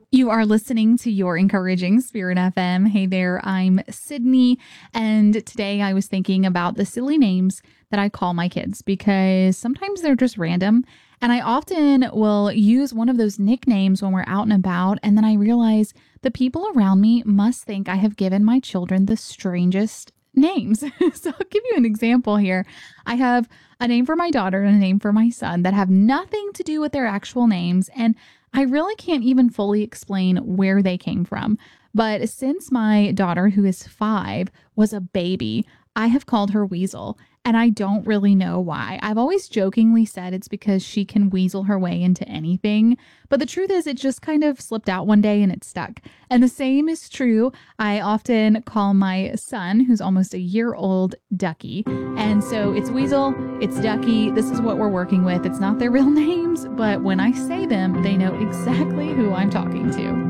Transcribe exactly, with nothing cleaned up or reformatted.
You are listening to Your Encouraging Spirit F M. Hey there, I'm Sydney, and today I was thinking about the silly names that I call my kids because sometimes they're just random, and I often will use one of those nicknames when we're out and about, and then I realize the people around me must think I have given my children the strangest names. So I'll give you an example here. I have a name for my daughter and a name for my son that have nothing to do with their actual names, and I really can't even fully explain where they came from. But since my daughter, who is five, was a baby, I have called her Weasel, and I don't really know why. I've always jokingly said it's because she can weasel her way into anything, but the truth is it just kind of slipped out one day and it stuck. And the same is true. I often call my son, who's almost a year old, Ducky. And so it's Weasel, it's Ducky. This is what we're working with. It's not their real names, but when I say them, they know exactly who I'm talking to.